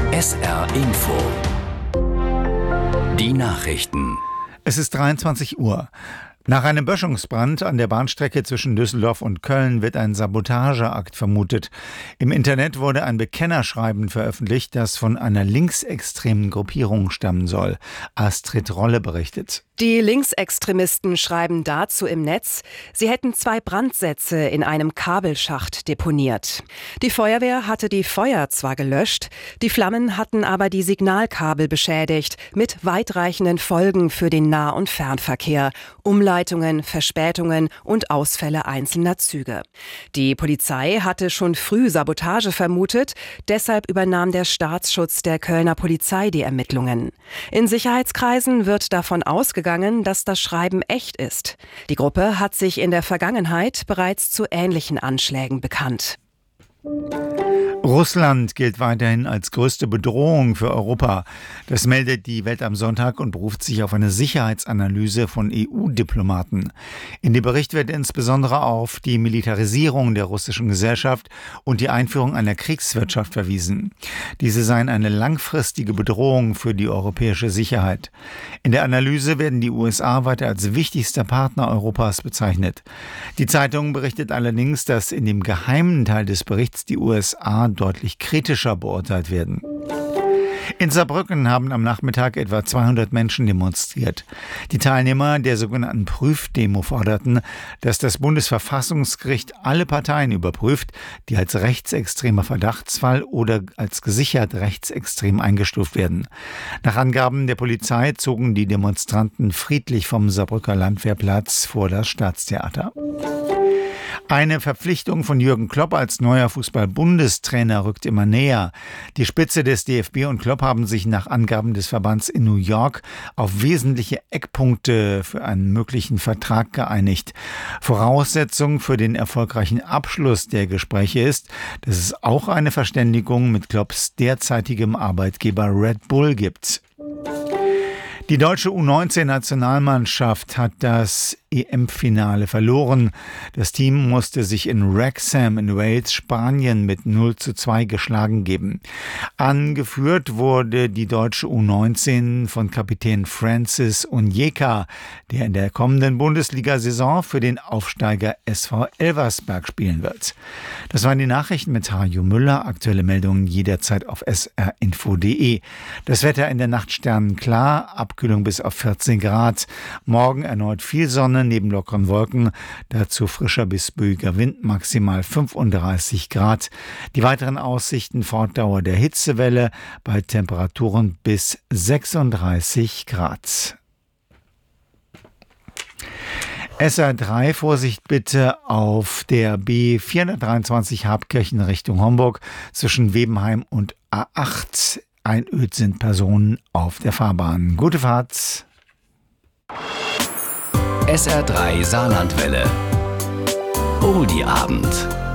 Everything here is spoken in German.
SR Info. Die Nachrichten. Es ist 23 Uhr. Nach einem Böschungsbrand an der Bahnstrecke zwischen Düsseldorf und Köln wird ein Sabotageakt vermutet. Im Internet wurde ein Bekennerschreiben veröffentlicht, das von einer linksextremen Gruppierung stammen soll. Astrid Rolle berichtet. Die Linksextremisten schreiben dazu im Netz, sie hätten 2 Brandsätze in einem Kabelschacht deponiert. Die Feuerwehr hatte die Feuer zwar gelöscht, die Flammen hatten aber die Signalkabel beschädigt, mit weitreichenden Folgen für den Nah- und Fernverkehr, Umleitungen, Verspätungen und Ausfälle einzelner Züge. Die Polizei hatte schon früh Sabotage vermutet, deshalb übernahm der Staatsschutz der Kölner Polizei die Ermittlungen. In Sicherheitskreisen wird davon ausgegangen, dass das Schreiben echt ist. Die Gruppe hat sich in der Vergangenheit bereits zu ähnlichen Anschlägen bekannt. Russland gilt weiterhin als größte Bedrohung für Europa. Das meldet die Welt am Sonntag und beruft sich auf eine Sicherheitsanalyse von EU-Diplomaten. In dem Bericht wird insbesondere auf die Militarisierung der russischen Gesellschaft und die Einführung einer Kriegswirtschaft verwiesen. Diese seien eine langfristige Bedrohung für die europäische Sicherheit. In der Analyse werden die USA weiter als wichtigster Partner Europas bezeichnet. Die Zeitung berichtet allerdings, dass in dem geheimen Teil des Berichts die USA deutlich kritischer beurteilt werden. In Saarbrücken haben am Nachmittag etwa 200 Menschen demonstriert. Die Teilnehmer der sogenannten Prüfdemo forderten, dass das Bundesverfassungsgericht alle Parteien überprüft, die als rechtsextremer Verdachtsfall oder als gesichert rechtsextrem eingestuft werden. Nach Angaben der Polizei zogen die Demonstranten friedlich vom Saarbrücker Landwehrplatz vor das Staatstheater. Eine Verpflichtung von Jürgen Klopp als neuer Fußball-Bundestrainer rückt immer näher. Die Spitze des DFB und Klopp haben sich nach Angaben des Verbands in New York auf wesentliche Eckpunkte für einen möglichen Vertrag geeinigt. Voraussetzung für den erfolgreichen Abschluss der Gespräche ist, dass es auch eine Verständigung mit Klopps derzeitigem Arbeitgeber Red Bull gibt. Die deutsche U19-Nationalmannschaft hat das EM-Finale verloren. Das Team musste sich in Wrexham in Wales Spanien mit 0:2 geschlagen geben. Angeführt wurde die deutsche U19 von Kapitän Francis Onyeka, der in der kommenden Bundesliga-Saison für den Aufsteiger SV Elversberg spielen wird. Das waren die Nachrichten mit Hajo Müller. Aktuelle Meldungen jederzeit auf srinfo.de. Das Wetter in der Nacht sternenklar, Abkühlung bis auf 14 Grad. Morgen erneut viel Sonne neben lockeren Wolken, dazu frischer bis böiger Wind, maximal 35 Grad. Die weiteren Aussichten: Fortdauer der Hitzewelle bei Temperaturen bis 36 Grad. SR3, Vorsicht bitte auf der B423 Habkirchen Richtung Homburg zwischen Webenheim und A8. Einöd sind Personen auf der Fahrbahn. Gute Fahrt. SR3 Saarlandwelle. Oldie Abend.